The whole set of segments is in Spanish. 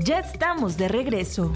Ya estamos de regreso.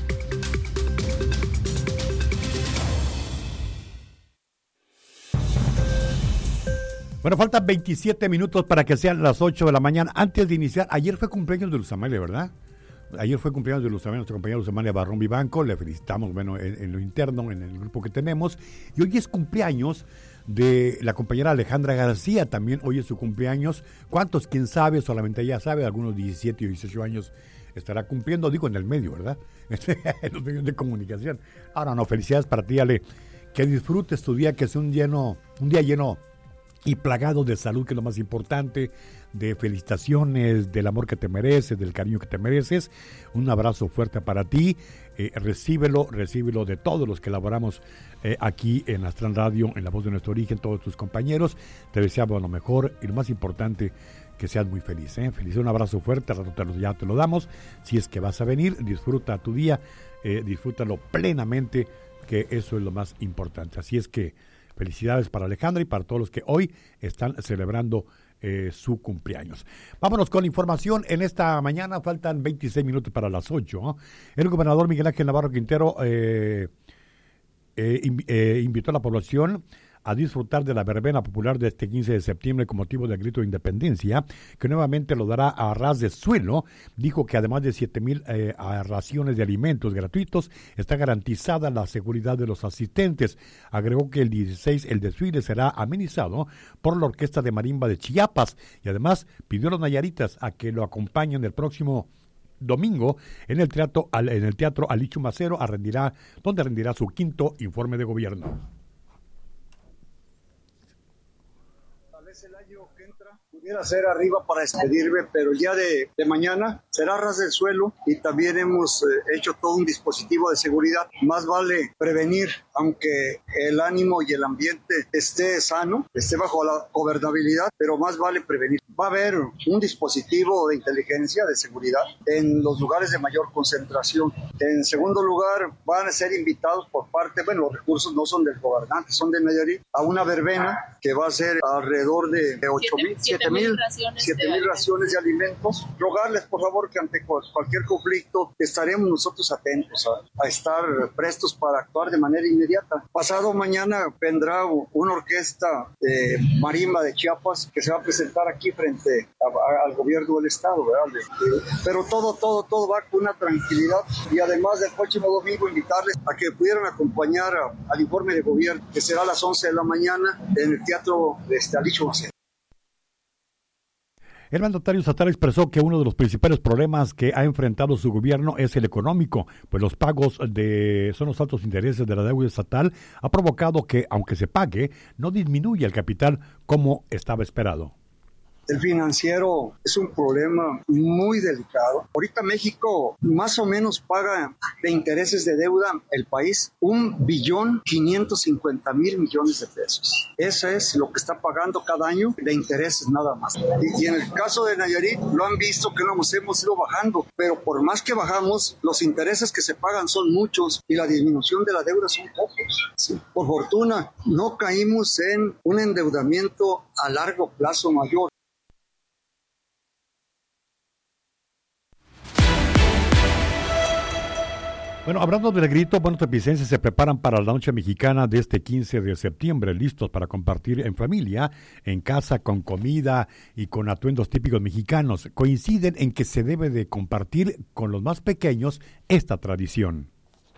Bueno, faltan 27 minutos para que sean las 8 de la mañana. Antes de iniciar, ayer fue cumpleaños de Luz Amalia, ¿verdad? Ayer fue cumpleaños de Luz Amalia, nuestra compañera Luz Amalia Barrón Vivanco. Le felicitamos, bueno, en lo interno, en el grupo que tenemos. Y hoy es cumpleaños de la compañera Alejandra García. También hoy es su cumpleaños. ¿Cuántos? ¿Quién sabe? Solamente ella sabe. Algunos 17 o 18 años estará cumpliendo. Digo, en el medio, ¿verdad? En los medios de comunicación. Ahora no, felicidades para ti, Ale. Que disfrutes tu día, que sea un día lleno y plagado de salud, que es lo más importante, de felicitaciones, del amor que te mereces, del cariño que te mereces. Un abrazo fuerte para ti. Recíbelo de todos los que elaboramos aquí en Astran Radio, en La Voz de Nuestro Origen, todos tus compañeros. Te deseamos lo mejor y lo más importante, que seas muy feliz. Feliz, un abrazo fuerte, al rato ya te lo damos. Si es que vas a venir, disfruta tu día, disfrútalo plenamente, que eso es lo más importante. Así es que felicidades para Alejandra y para todos los que hoy están celebrando su cumpleaños. Vámonos con información en esta mañana. Faltan 26 minutos para las 8. ¿No? El gobernador Miguel Ángel Navarro Quintero invitó a la población a disfrutar de la verbena popular de este 15 de septiembre con motivo del grito de independencia, que nuevamente lo dará a ras de suelo. Dijo que además de 7,000 raciones de alimentos gratuitos, está garantizada la seguridad de los asistentes. Agregó que el 16 el desfile será amenizado por la Orquesta de Marimba de Chiapas y además pidió a los nayaritas a que lo acompañen el próximo domingo en el teatro Alichu Macero, donde rendirá su quinto informe de gobierno. El año que entra pudiera ser arriba para despedirme, pero el día de mañana será ras del suelo y también hemos hecho todo un dispositivo de seguridad. Más vale prevenir, aunque el ánimo y el ambiente esté sano, esté bajo la gobernabilidad, pero más vale prevenir. Va a haber un dispositivo de inteligencia, de seguridad, en los lugares de mayor concentración. En segundo lugar, van a ser invitados por parte, los recursos no son del gobernante, son de Nayarit, a una verbena que va a ser alrededor de 7,000 raciones de alimentos. Rogarles, por favor, que ante cualquier conflicto estaremos nosotros atentos a estar prestos para actuar de manera inmediata. Pasado mañana vendrá una orquesta marimba de Chiapas que se va a presentar aquí frente al gobierno del estado, ¿verdad? Pero todo va con una tranquilidad, y además del próximo domingo invitarles a que pudieran acompañar al informe de gobierno, que será a las 11 de la mañana en el teatro Alichu Macero. El mandatario estatal expresó que uno de los principales problemas que ha enfrentado su gobierno es el económico, pues los pagos son los altos intereses de la deuda estatal, ha provocado que, aunque se pague, no disminuya el capital como estaba esperado. El financiero es un problema muy delicado. Ahorita México más o menos paga de intereses de deuda el país 1,550,000,000,000 de pesos. Eso es lo que está pagando cada año de intereses nada más. Y en el caso de Nayarit lo han visto que hemos ido bajando, pero por más que bajamos, los intereses que se pagan son muchos y la disminución de la deuda son pocos. Sí. Por fortuna no caímos en un endeudamiento a largo plazo mayor. Bueno, hablando del grito, tepicenses se preparan para la noche mexicana de este 15 de septiembre, listos para compartir en familia, en casa, con comida y con atuendos típicos mexicanos. Coinciden en que se debe de compartir con los más pequeños esta tradición.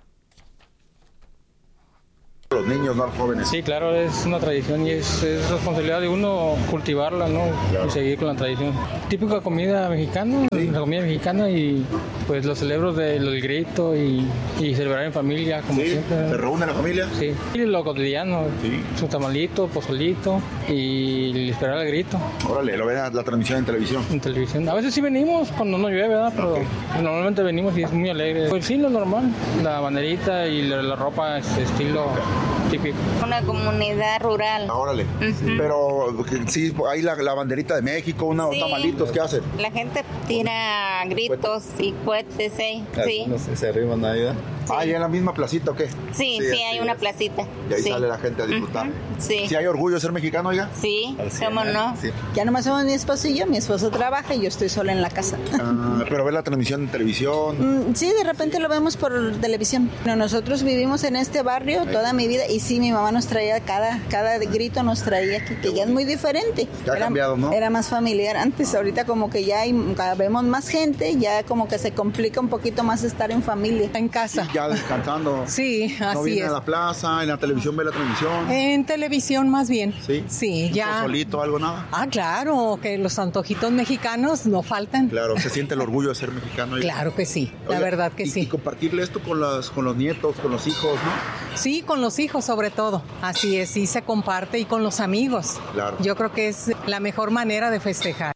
Los niños, no los jóvenes. Sí, claro, es una tradición y es responsabilidad de uno cultivarla, ¿no? Claro. Y seguir con la tradición. Típica comida mexicana, sí. La comida mexicana, y pues los celebros del grito y celebrar en familia, como ¿sí? Siempre. ¿Se reúne la familia? Sí. Y lo cotidiano, sí. Su tamalito, pozolito y esperar el grito. Órale, ¿lo ven a la transmisión en televisión? En televisión. A veces sí venimos cuando no llueve, ¿verdad? Pero okay. Normalmente venimos y es muy alegre. Pues sí, lo normal, la banderita y la ropa estilo típico. Una comunidad rural. Órale. Pero sí, hay la banderita de México, unos tamalitos, ¿qué hacen? La gente tira gritos y cohetes, sí. No sé, se arriban ahí, ¿verdad? Sí. ¿Y en la misma placita o qué? Sí, hay una placita. Y ahí sale la gente a disfrutar. Sí. ¿Sí hay orgullo de ser mexicano, oiga? Sí, ¿cómo no? Sí. Ya nomás somos mi esposo y yo, mi esposo trabaja y yo estoy sola en la casa. Pero ve la transmisión en televisión. Sí, de repente lo vemos por televisión. Bueno, nosotros vivimos en este barrio toda mi vida y sí, mi mamá nos traía cada grito nos traía aquí, que ya es muy diferente. Ya ha cambiado, ¿no? Era más familiar antes, ahorita como que ya vemos más gente, ya como que se complica un poquito más estar en familia. En casa. Ya descansando. Sí, así ¿No viene es. a la plaza? ¿En la televisión ve la transmisión? En televisión más bien. Sí. Sí, ya. ¿Solito, algo, nada? Claro, que los antojitos mexicanos no faltan. Claro, ¿se siente el orgullo de ser mexicano? Claro que sí, la verdad que sí. Y compartirle esto con los nietos, con los hijos, ¿no? Sí, con los hijos sobre todo. Así es, sí se comparte y con los amigos. Claro. Yo creo que es la mejor manera de festejar.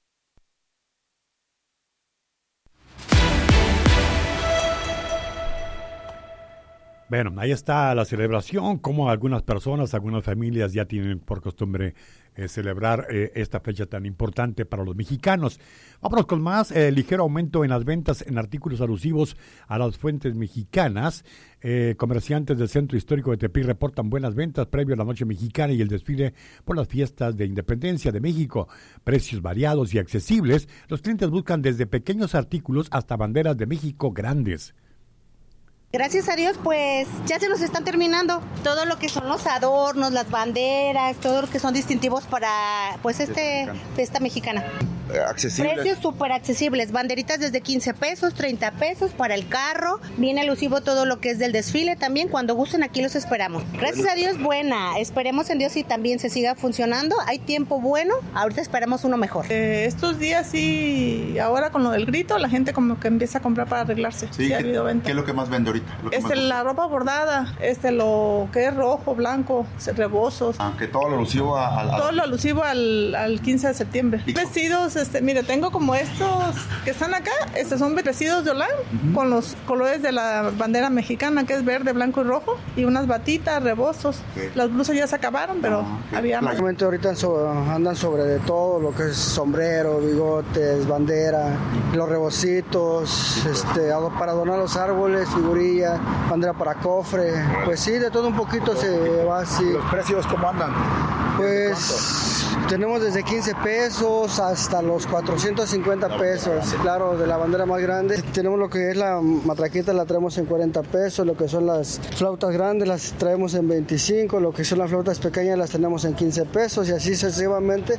Bueno, ahí está la celebración, como algunas personas, algunas familias ya tienen por costumbre celebrar esta fecha tan importante para los mexicanos. Vámonos con más, ligero aumento en las ventas en artículos alusivos a las fuentes mexicanas. Comerciantes del Centro Histórico de Tepic reportan buenas ventas previo a la Noche Mexicana y el desfile por las fiestas de Independencia de México. Precios variados y accesibles, los clientes buscan desde pequeños artículos hasta banderas de México grandes. Gracias a Dios, pues ya se nos están terminando todo lo que son los adornos, las banderas, todo lo que son distintivos para pues fiesta mexicana. Accesibles. Precios súper accesibles, banderitas desde 15 pesos, 30 pesos para el carro, viene alusivo todo lo que es del desfile también, cuando gusten aquí los esperamos. Gracias a Dios, buena, esperemos en Dios y también se siga funcionando, hay tiempo bueno, ahorita esperamos uno mejor. Estos días sí, ahora con lo del grito, la gente como que empieza a comprar para arreglarse. Sí, ha habido venta. ¿Qué es lo que más vende ahorita? La ropa bordada, lo que es rojo, blanco, rebozos. Aunque todo lo alusivo todo lo alusivo al 15 de septiembre. Vestidos, mire, tengo como estos que están acá, son vestidos de Holán, con los colores de la bandera mexicana, que es verde, blanco y rojo, y unas batitas, rebozos. Las blusas ya se acabaron, pero había más. Ahorita andan sobre de todo, lo que es sombrero, bigotes, bandera, los rebocitos, para adornar los árboles, figurillas, bandera para cofre, pues sí, de todo un poquito se va así. ¿Los precios cómo andan? Pues tenemos desde 15 pesos hasta los 450 pesos, claro, de la bandera más grande. Tenemos lo que es la matraquita, la traemos en 40 pesos, lo que son las flautas grandes las traemos en 25, lo que son las flautas pequeñas las tenemos en 15 pesos y así sucesivamente.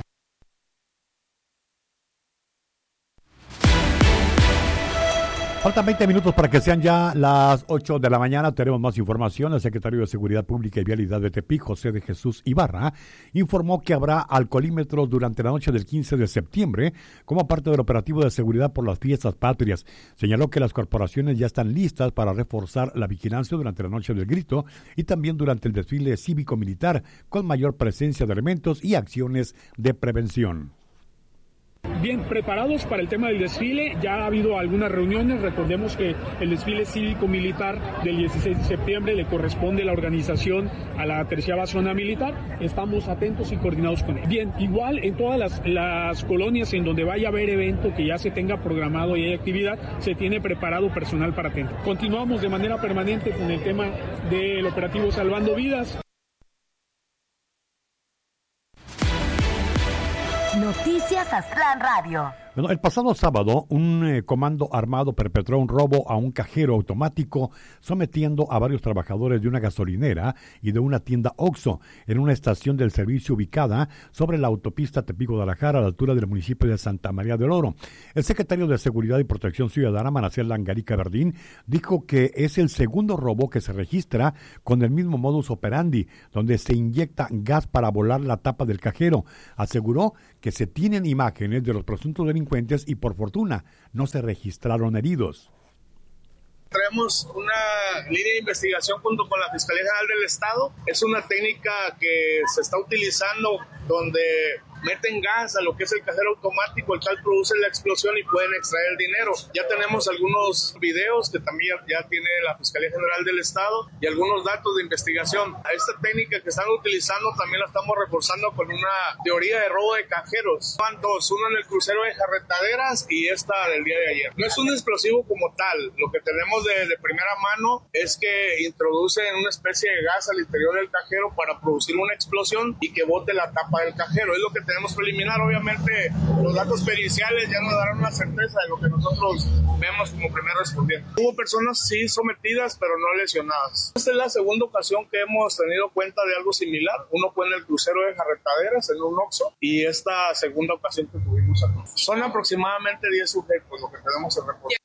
Faltan 20 minutos para que sean ya las 8 de la mañana. Tenemos más información. El secretario de Seguridad Pública y Vialidad de Tepic, José de Jesús Ibarra, informó que habrá alcoholímetros durante la noche del 15 de septiembre como parte del operativo de seguridad por las fiestas patrias. Señaló que las corporaciones ya están listas para reforzar la vigilancia durante la noche del grito y también durante el desfile cívico-militar con mayor presencia de elementos y acciones de prevención. Bien, preparados para el tema del desfile, ya ha habido algunas reuniones, recordemos que el desfile cívico-militar del 16 de septiembre le corresponde la organización a la 13ª Zona Militar, estamos atentos y coordinados con él. Bien, igual en todas las colonias en donde vaya a haber evento que ya se tenga programado y hay actividad, se tiene preparado personal para atender. Continuamos de manera permanente con el tema del operativo Salvando Vidas. Noticias Aztlán Radio. Bueno, el pasado sábado, un comando armado perpetró un robo a un cajero automático, sometiendo a varios trabajadores de una gasolinera y de una tienda Oxxo en una estación del servicio ubicada sobre la autopista Tepic-Guadalajara a la altura del municipio de Santa María del Oro. El secretario de Seguridad y Protección Ciudadana, Maracel Langarica Verdín, dijo que es el segundo robo que se registra con el mismo modus operandi, donde se inyecta gas para volar la tapa del cajero. Aseguró que se tienen imágenes de los presuntos delincuentes y por fortuna no se registraron heridos. Traemos una línea de investigación junto con la Fiscalía General del Estado. Es una técnica que se está utilizando donde meten gas a lo que es el cajero automático, el cual produce la explosión y pueden extraer el dinero. Ya tenemos algunos videos que también ya tiene la Fiscalía General del Estado y algunos datos de investigación. A esta técnica que están utilizando también la estamos reforzando con una teoría de robo de cajeros. Van dos, uno en el crucero de Jarretaderas y esta del día de ayer. No es un explosivo como tal, lo que tenemos de primera mano es que introducen una especie de gas al interior del cajero para producir una explosión y que bote la tapa del cajero. Es lo que tenemos preliminar. Obviamente los datos periciales ya nos darán una certeza de lo que nosotros vemos como primer respondiente. Hubo personas sí sometidas pero no lesionadas. Esta es la segunda ocasión que hemos tenido cuenta de algo similar. Uno fue en el crucero de Jarretaderas, en un Oxxo, y esta segunda ocasión que tuvimos aquí. Son aproximadamente 10 sujetos lo que tenemos en reporte.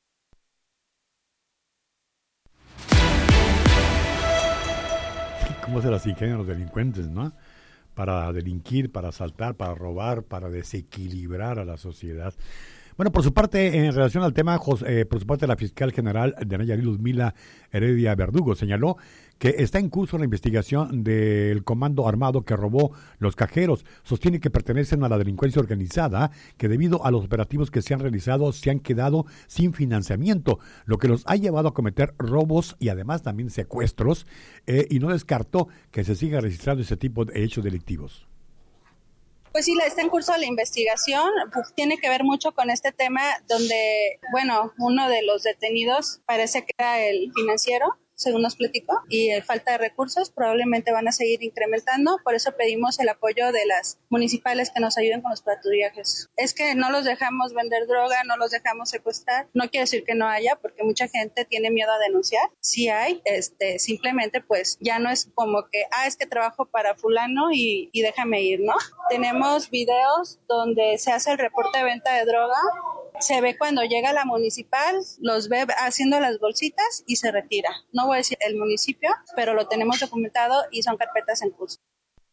¿Cómo se las ingenian los delincuentes, no? Para delinquir, para asaltar, para robar, para desequilibrar a la sociedad. Bueno, por su parte, en relación al tema, por su parte, la fiscal general de Nayarit, Luzmila Heredia Verdugo, señaló que está en curso la investigación del comando armado que robó los cajeros. Sostiene que pertenecen a la delincuencia organizada, que debido a los operativos que se han realizado se han quedado sin financiamiento, lo que los ha llevado a cometer robos y además también secuestros, y no descartó que se siga registrando ese tipo de hechos delictivos. Pues sí, está en curso la investigación, pues tiene que ver mucho con este tema donde, bueno, uno de los detenidos parece que era el financiero, según nos platicó, y falta de recursos probablemente van a seguir incrementando, por eso pedimos el apoyo de las municipales que nos ayuden con los patrullajes. Es que no los dejamos vender droga, no los dejamos secuestrar, no quiere decir que no haya, porque mucha gente tiene miedo a denunciar, sí hay, simplemente pues ya no es como que, es que trabajo para fulano y déjame ir, ¿no? Tenemos videos donde se hace el reporte de venta de droga, se ve cuando llega la municipal, los ve haciendo las bolsitas y se retira. No voy a decir el municipio, pero lo tenemos documentado y son carpetas en curso.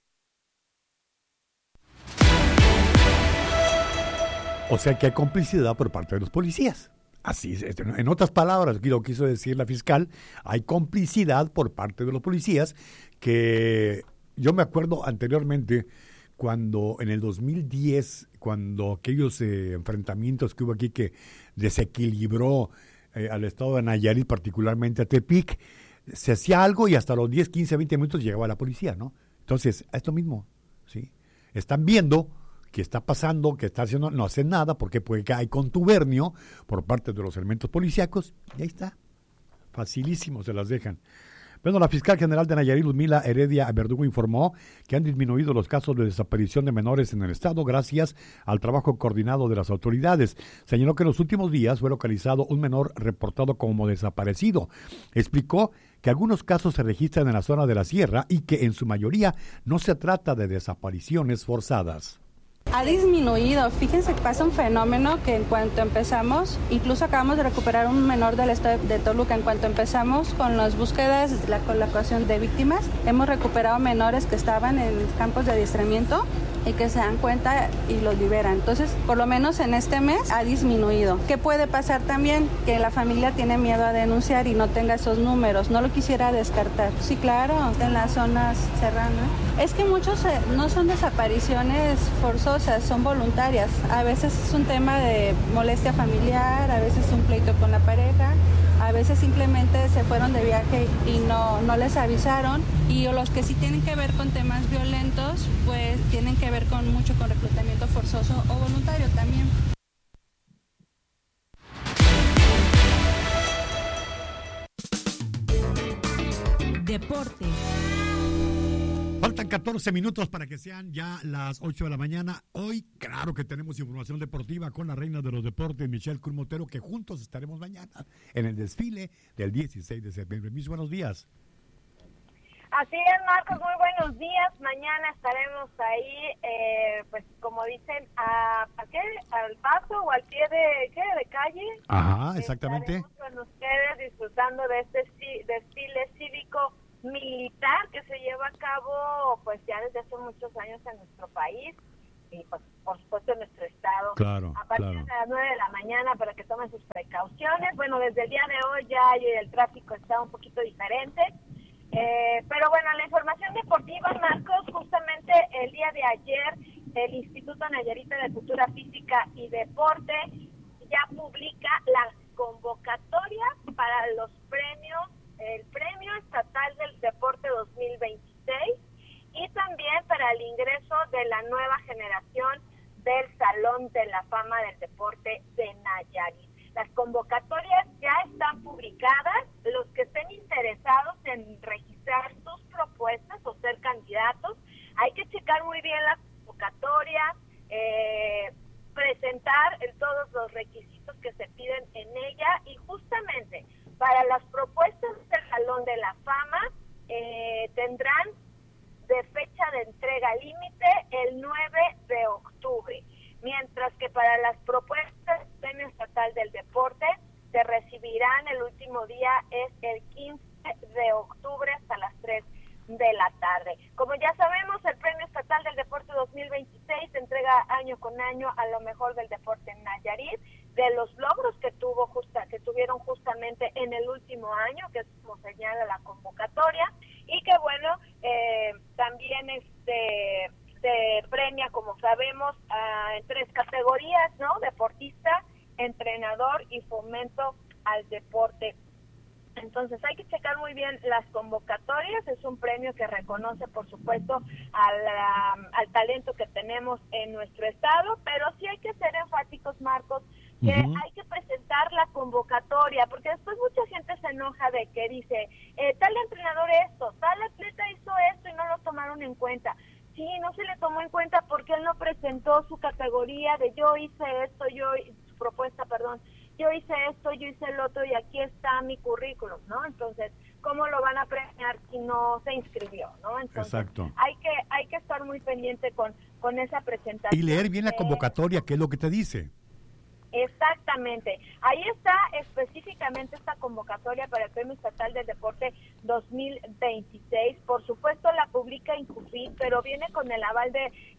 O sea que hay complicidad por parte de los policías. Así es, en otras palabras, lo quiso decir la fiscal, hay complicidad por parte de los policías, que yo me acuerdo anteriormente cuando en el 2010, cuando aquellos enfrentamientos que hubo aquí que desequilibró al estado de Nayarit, particularmente a Tepic, se hacía algo y hasta los 10, 15, 20 minutos llegaba la policía, ¿no? Entonces, es lo mismo, ¿sí? Están viendo qué está pasando, qué está haciendo, no hacen nada, porque puede que hay contubernio por parte de los elementos policíacos, y ahí está, facilísimo, se las dejan. Bueno, la fiscal general de Nayarit, Luzmila Heredia Verdugo, informó que han disminuido los casos de desaparición de menores en el estado gracias al trabajo coordinado de las autoridades. Señaló que en los últimos días fue localizado un menor reportado como desaparecido. Explicó que algunos casos se registran en la zona de la sierra y que en su mayoría no se trata de desapariciones forzadas. Ha disminuido. Fíjense que pasa un fenómeno que en cuanto empezamos, incluso acabamos de recuperar un menor del estado de Toluca, en cuanto empezamos con las búsquedas, la colocación de víctimas, hemos recuperado menores que estaban en campos de adiestramiento y que se dan cuenta y los liberan. Entonces, por lo menos en este mes ha disminuido. ¿Qué puede pasar también? Que la familia tiene miedo a denunciar y no tenga esos números. No lo quisiera descartar. Sí, claro, en las zonas serranas. Es que muchos no son desapariciones forzosas, son voluntarias. A veces es un tema de molestia familiar, a veces un pleito con la pareja, a veces simplemente se fueron de viaje y no les avisaron. Y los que sí tienen que ver con temas violentos, pues tienen que ver mucho con reclutamiento forzoso o voluntario también. Deportes. Faltan 14 minutos para que sean ya las 8 de la mañana. Hoy, claro que tenemos información deportiva con la reina de los deportes, Michelle Curmotero, que juntos estaremos mañana en el desfile del 16 de septiembre. Mis buenos días. Así es, Marcos, muy buenos días. Mañana estaremos ahí, pues como dicen, al paso o al pie de calle. Ajá, exactamente. Estaremos con ustedes disfrutando de este desfile cívico militar que se lleva a cabo pues ya desde hace muchos años en nuestro país y pues por supuesto en nuestro estado. Claro, a partir de las 9 de la mañana para que tomen sus precauciones. Bueno, desde el día de hoy ya el tráfico está un poquito diferente. Pero bueno, la información deportiva, Marcos, justamente el día de ayer el Instituto Nayarita de Cultura Física y Deporte ya publica las convocatorias para los premios, el Premio Estatal del Deporte 2026 y también para el ingreso de la nueva generación del Salón de la Fama del Deporte de Nayarit. Las convocatorias ya están publicadas. Los que estén interesados en registrar sus propuestas o ser candidatos, hay que checar muy bien la convocatoria, presentar todos los requisitos que se piden en ella, y justamente para las propuestas del Salón de la Fama tendrán de fecha de entrega límite el 9 de octubre, mientras que para las propuestas del Premio Estatal del Deporte se recibirán, el último día es el 15 de octubre hasta las 3 de la tarde. Como ya sabemos, el Premio Estatal del Deporte 2026 se entrega año con año a lo mejor del deporte en Nayarit, de los logros que tuvieron justamente en el último año, que es como señala la convocatoria, y que bueno, también se premia, como sabemos, en 3 categorías, ¿no? Deportista, entrenador y fomento al deporte. Entonces hay que checar muy bien las convocatorias. Es un premio que reconoce, por supuesto, al talento que tenemos en nuestro estado, pero sí hay que ser enfáticos, Marcos, que hay que presentar la convocatoria, porque después mucha gente se enoja de que dice, tal entrenador esto, tal atleta hizo esto y no lo tomaron en cuenta. Sí, no se le tomó en cuenta porque él no presentó su categoría de yo hice esto, su propuesta, perdón, yo hice esto, yo hice el otro y aquí está mi currículum, ¿no? Entonces, ¿cómo lo van a premiar si no se inscribió, no? Entonces, exacto. Hay que estar muy pendiente con esa presentación. Y leer bien la convocatoria, ¿qué es lo que te dice? Exactamente. Ahí está específicamente esta convocatoria para el Premio Estatal del Deporte 2026. Por supuesto la publica Incufi, pero viene con el aval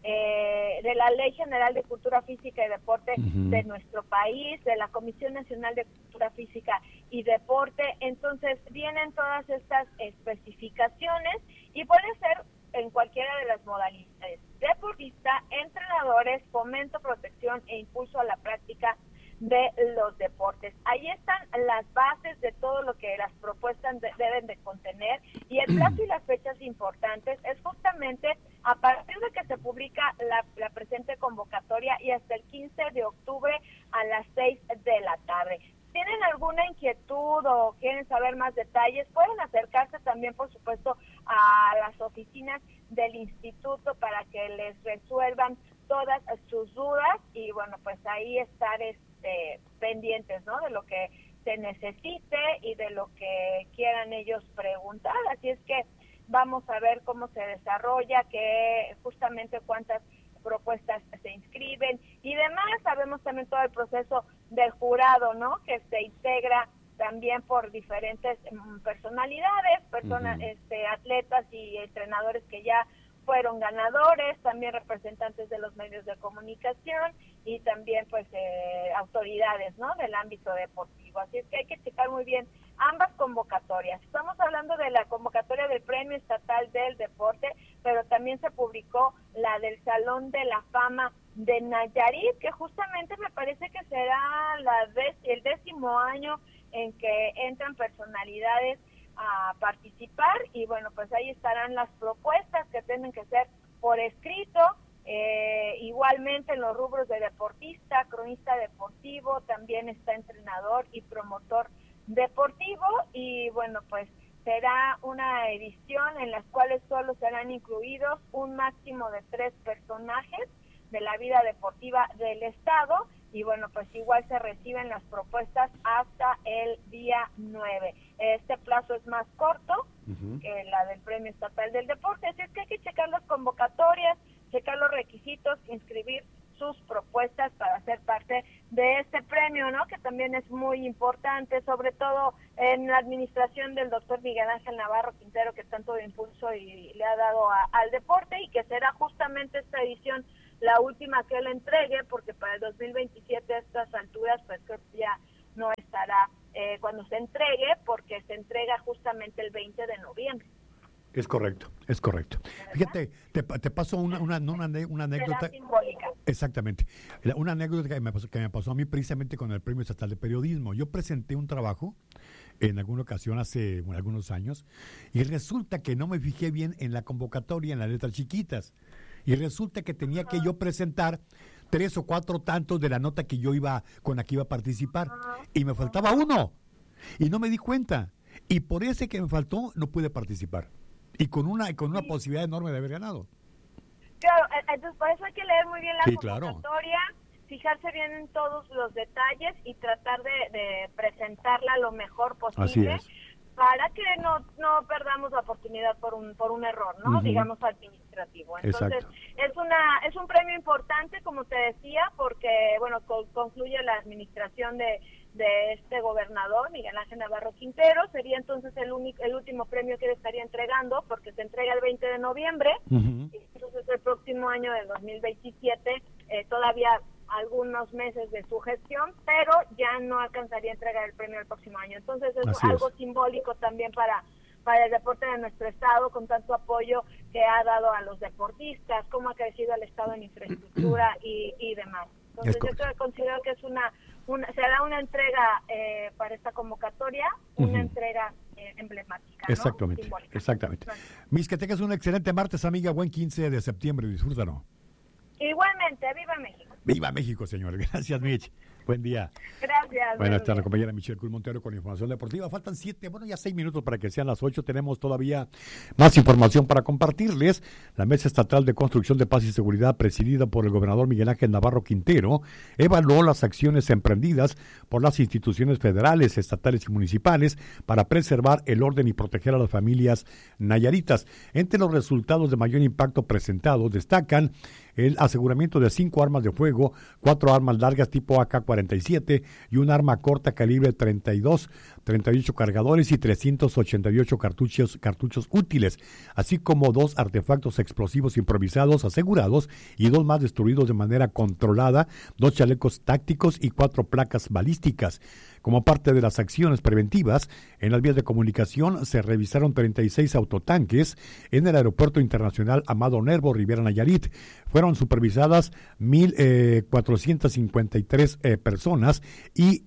de la Ley General de Cultura Física y Deporte de nuestro país, de la Comisión Nacional de Cultura Física y Deporte. Entonces vienen todas estas especificaciones y puede ser en cualquiera de las modalidades: deportista, entrenadores, fomento, protección e impulso a la práctica de los deportes. Ahí están las bases de todo lo que las propuestas deben de contener, y el plazo y las fechas importantes es justamente a partir de que se publica la presente convocatoria y hasta el 15 de octubre a las 6 de la tarde. ¿Tienen alguna inquietud o quieren saber más detalles? Pueden acercarse también, por supuesto, a las oficinas del instituto para que les resuelvan todas sus dudas y, bueno, pues ahí estar pendientes, ¿no?, de lo que se necesite y de lo que quieran ellos preguntar. Así es que vamos a ver cómo se desarrolla, que justamente cuántas propuestas se inscriben y demás. Sabemos también todo el proceso del jurado, ¿no?, que se integra también por diferentes personalidades, atletas y entrenadores que ya fueron ganadores, también representantes de los medios de comunicación y también pues autoridades, ¿no?, del ámbito deportivo. Así es que hay que checar muy bien ambas convocatorias. Estamos hablando de la convocatoria del Premio Estatal del Deporte, pero también se publicó la del Salón de la Fama de Nayarit, que justamente me parece que será el 10º año en que entran personalidades a participar, y bueno, pues ahí estarán las propuestas que tienen que ser por escrito, igualmente en los rubros de deportista, cronista deportivo, también está entrenador y promotor deportivo, y bueno, pues será una edición en las cuales solo serán incluidos un máximo de 3 personajes de la vida deportiva del estado, y bueno, pues igual se reciben las propuestas hasta el día 9. Este plazo es más corto que la del Premio Estatal del Deporte, así es que hay que checar las convocatorias, checar los requisitos, inscribir sus propuestas para ser parte de este premio, ¿no?, que también es muy importante, sobre todo en la administración del doctor Miguel Ángel Navarro Quintero, que tanto impulso y le ha dado al deporte, y que será justamente esta edición la última que él entregue, porque para el 2027 a estas alturas pues creo que ya no estará cuando se entregue, porque se entrega justamente el 20 de noviembre. Es correcto. Fíjate, te paso una anécdota. Simbólica. Exactamente. Una anécdota que me pasó a mí precisamente con el Premio Estatal de Periodismo. Yo presenté un trabajo en alguna ocasión hace algunos años y resulta que no me fijé bien en la convocatoria, en las letras chiquitas. Y resulta que tenía que yo presentar 3 o 4 tantos de la nota que yo con la que iba a participar. Y me faltaba uno. Y no me di cuenta. Y por ese que me faltó, no pude participar. Y con una posibilidad enorme de haber ganado. Claro, entonces por eso hay que leer muy bien la convocatoria, claro. Fijarse bien en todos los detalles y tratar de presentarla lo mejor posible. Así es. Para que no perdamos la oportunidad por un error, ¿no? Uh-huh. Digamos administrativo. Entonces, exacto. es un premio importante, como te decía, porque, bueno, concluye la administración de este gobernador, Miguel Ángel Navarro Quintero. Sería entonces el último premio que él estaría entregando, porque se entrega el 20 de noviembre. Uh-huh. Y entonces el próximo año del 2027, todavía algunos meses de su gestión, pero ya no alcanzaría a entregar el premio el próximo año. Entonces es algo simbólico también para el deporte de nuestro estado, con tanto apoyo que ha dado a los deportistas, cómo ha crecido el estado en infraestructura y demás. Entonces yo considero que es se da una entrega para esta convocatoria, una entrega emblemática, ¿no? Exactamente, simbólica. Exactamente. Mis, que tengas un excelente martes, amiga, buen 15 de septiembre, disfrútalo. Igualmente, ¡viva México! ¡Viva México, señor! Gracias, Mitch. Buen día. Gracias. Buenas tardes, compañera Michelle Cruz Montero con información deportiva. Faltan 6 minutos para que sean las 8. Tenemos todavía más información para compartirles. La Mesa Estatal de Construcción de Paz y Seguridad, presidida por el gobernador Miguel Ángel Navarro Quintero, evaluó las acciones emprendidas por las instituciones federales, estatales y municipales para preservar el orden y proteger a las familias nayaritas. Entre los resultados de mayor impacto presentados destacan el aseguramiento de 5 armas de fuego, 4 armas largas tipo AK-47 y un arma corta calibre 32, 38 cargadores y 388 cartuchos útiles, así como 2 artefactos explosivos improvisados asegurados y 2 más destruidos de manera controlada, 2 chalecos tácticos y 4 placas balísticas. Como parte de las acciones preventivas, en las vías de comunicación se revisaron 36 autotanques en el Aeropuerto Internacional Amado Nervo, Rivera Nayarit. Fueron supervisadas 1,453 personas y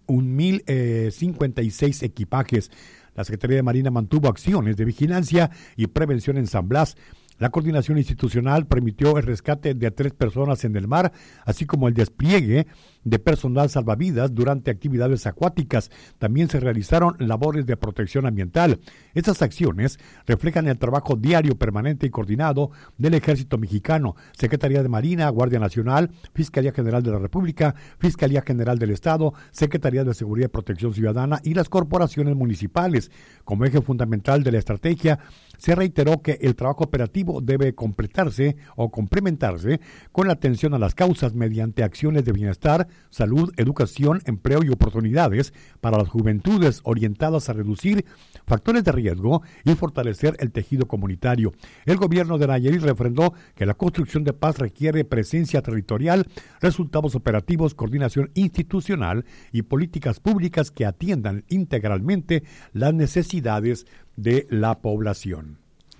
1,056 equipajes. La Secretaría de Marina mantuvo acciones de vigilancia y prevención en San Blas. La coordinación institucional permitió el rescate de 3 personas en el mar, así como el despliegue de personal salvavidas durante actividades acuáticas. También se realizaron labores de protección ambiental. Estas acciones reflejan el trabajo diario, permanente y coordinado del Ejército Mexicano, Secretaría de Marina, Guardia Nacional, Fiscalía General de la República, Fiscalía General del Estado, Secretaría de Seguridad y Protección Ciudadana y las corporaciones municipales. Como eje fundamental de la estrategia, se reiteró que el trabajo operativo debe completarse o complementarse con la atención a las causas mediante acciones de bienestar, salud, educación, empleo y oportunidades para las juventudes orientadas a reducir factores de riesgo y fortalecer el tejido comunitario. El gobierno de Nayarit refrendó que la construcción de paz requiere presencia territorial, resultados operativos, coordinación institucional y políticas públicas que atiendan integralmente las necesidades de la población.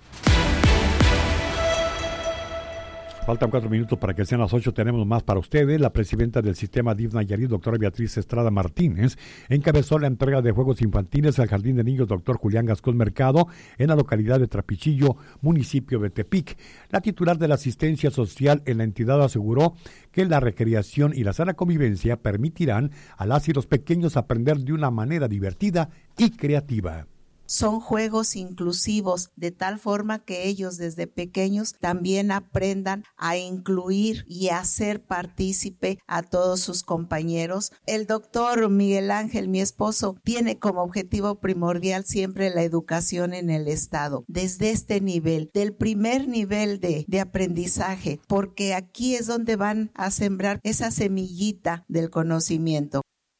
Faltan 4 minutos para que sean las 8. Tenemos más para ustedes. La presidenta del sistema DIF Nayarit, doctora Beatriz Estrada Martínez, encabezó la entrega de juegos infantiles al Jardín de Niños Dr. Julián Gascón Mercado en la localidad de Trapichillo, municipio de Tepic. La titular de la asistencia social en la entidad aseguró que la recreación y la sana convivencia permitirán a las y los pequeños aprender de una manera divertida y creativa. Son juegos inclusivos, de tal forma que ellos desde pequeños también aprendan a incluir y a hacer partícipe a todos sus compañeros. El doctor Miguel Ángel, mi esposo, tiene como objetivo primordial siempre la educación en el Estado, desde este nivel, del primer nivel de aprendizaje, porque aquí es donde van a sembrar esa semillita del conocimiento.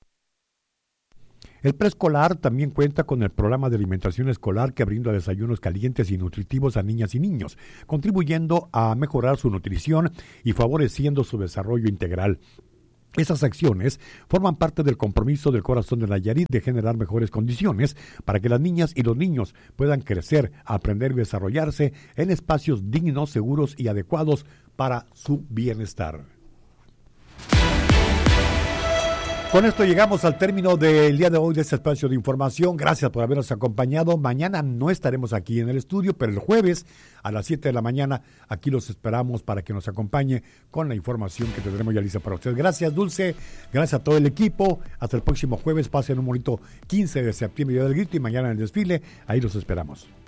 El preescolar también cuenta con el programa de alimentación escolar que brinda desayunos calientes y nutritivos a niñas y niños, contribuyendo a mejorar su nutrición y favoreciendo su desarrollo integral. Esas acciones forman parte del compromiso del corazón de Nayarit de generar mejores condiciones para que las niñas y los niños puedan crecer, aprender y desarrollarse en espacios dignos, seguros y adecuados para su bienestar. Con esto llegamos al término del día de hoy de este espacio de información. Gracias por habernos acompañado. Mañana no estaremos aquí en el estudio, pero el jueves a las 7 de la mañana aquí los esperamos para que nos acompañe con la información que tendremos ya lista para ustedes. Gracias, Dulce. Gracias a todo el equipo. Hasta el próximo jueves. Pasen un bonito 15 de septiembre, Día del Grito, y mañana en el desfile. Ahí los esperamos.